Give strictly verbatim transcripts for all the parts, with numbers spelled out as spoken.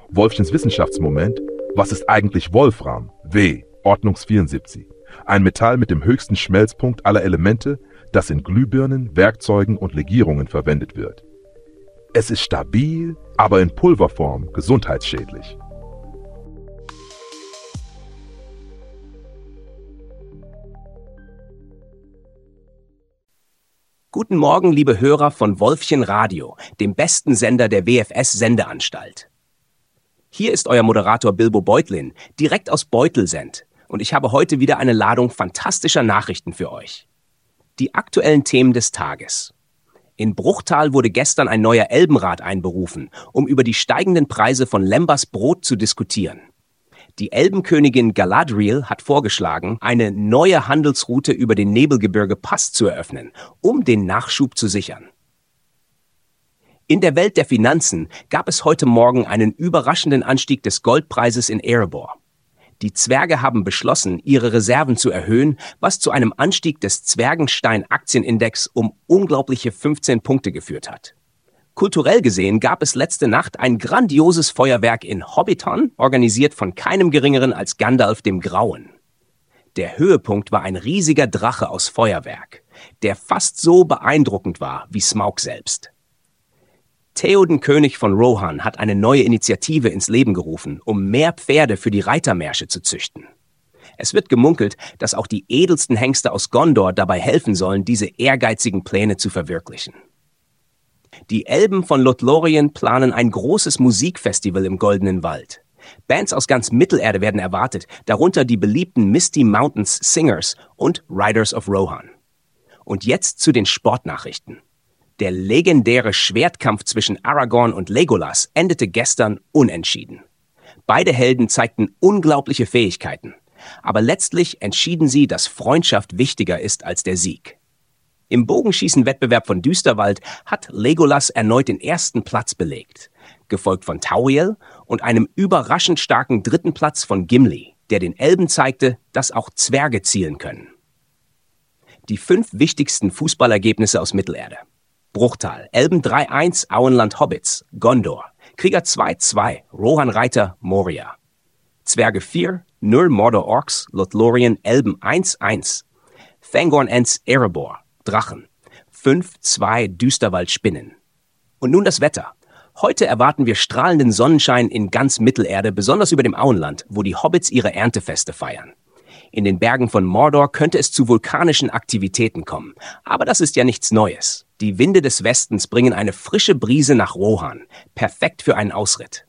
Wolfchens Wissenschaftsmoment. Was ist eigentlich Wolfram? W. Ordnungsvierundsiebzig. Ein Metall mit dem höchsten Schmelzpunkt aller Elemente, das in Glühbirnen, Werkzeugen und Legierungen verwendet wird. Es ist stabil, aber in Pulverform gesundheitsschädlich. Guten Morgen, liebe Hörer von Wolfchen Radio, dem besten Sender der W F S-Sendeanstalt. Hier ist euer Moderator Bilbo Beutlin, direkt aus Beutelsend, und ich habe heute wieder eine Ladung fantastischer Nachrichten für euch. Die aktuellen Themen des Tages. In Bruchtal wurde gestern ein neuer Elbenrat einberufen, um über die steigenden Preise von Lembers Brot zu diskutieren. Die Elbenkönigin Galadriel hat vorgeschlagen, eine neue Handelsroute über den Nebelgebirge Pass zu eröffnen, um den Nachschub zu sichern. In der Welt der Finanzen gab es heute Morgen einen überraschenden Anstieg des Goldpreises in Erebor. Die Zwerge haben beschlossen, ihre Reserven zu erhöhen, was zu einem Anstieg des Zwergenstein-Aktienindex um unglaubliche fünfzehn Punkte geführt hat. Kulturell gesehen gab es letzte Nacht ein grandioses Feuerwerk in Hobbiton, organisiert von keinem Geringeren als Gandalf dem Grauen. Der Höhepunkt war ein riesiger Drache aus Feuerwerk, der fast so beeindruckend war wie Smaug selbst. Theoden König von Rohan hat eine neue Initiative ins Leben gerufen, um mehr Pferde für die Reitermärsche zu züchten. Es wird gemunkelt, dass auch die edelsten Hengste aus Gondor dabei helfen sollen, diese ehrgeizigen Pläne zu verwirklichen. Die Elben von Lothlorien planen ein großes Musikfestival im Goldenen Wald. Bands aus ganz Mittelerde werden erwartet, darunter die beliebten Misty Mountains Singers und Riders of Rohan. Und jetzt zu den Sportnachrichten. Der legendäre Schwertkampf zwischen Aragorn und Legolas endete gestern unentschieden. Beide Helden zeigten unglaubliche Fähigkeiten, aber letztlich entschieden sie, dass Freundschaft wichtiger ist als der Sieg. Im Bogenschießen-Wettbewerb von Düsterwald hat Legolas erneut den ersten Platz belegt, gefolgt von Tauriel und einem überraschend starken dritten Platz von Gimli, der den Elben zeigte, dass auch Zwerge zielen können. Die fünf wichtigsten Fußballergebnisse aus Mittelerde. Bruchtal, Elben drei eins, Auenland Hobbits, Gondor, Krieger zwei zwei, Rohan Reiter, Moria. Zwerge vier, null Mordor Orks, Lothlorien, Elben eins eins, Fangorn Ents, Erebor, Drachen, fünf zwei, Düsterwald Spinnen. Und nun das Wetter. Heute erwarten wir strahlenden Sonnenschein in ganz Mittelerde, besonders über dem Auenland, wo die Hobbits ihre Erntefeste feiern. In den Bergen von Mordor könnte es zu vulkanischen Aktivitäten kommen. Aber das ist ja nichts Neues. Die Winde des Westens bringen eine frische Brise nach Rohan. Perfekt für einen Ausritt.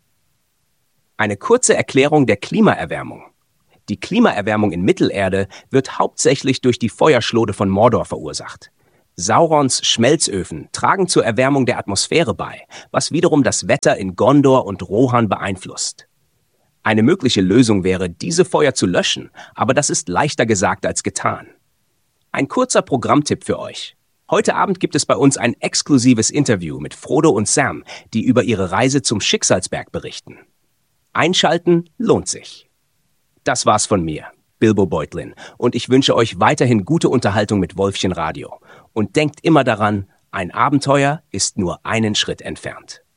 Eine kurze Erklärung der Klimaerwärmung. Die Klimaerwärmung in Mittelerde wird hauptsächlich durch die Feuerschlode von Mordor verursacht. Saurons Schmelzöfen tragen zur Erwärmung der Atmosphäre bei, was wiederum das Wetter in Gondor und Rohan beeinflusst. Eine mögliche Lösung wäre, diese Feuer zu löschen, aber das ist leichter gesagt als getan. Ein kurzer Programmtipp für euch. Heute Abend gibt es bei uns ein exklusives Interview mit Frodo und Sam, die über ihre Reise zum Schicksalsberg berichten. Einschalten lohnt sich. Das war's von mir, Bilbo Beutlin, und ich wünsche euch weiterhin gute Unterhaltung mit Wolfchen Radio. Und denkt immer daran, ein Abenteuer ist nur einen Schritt entfernt.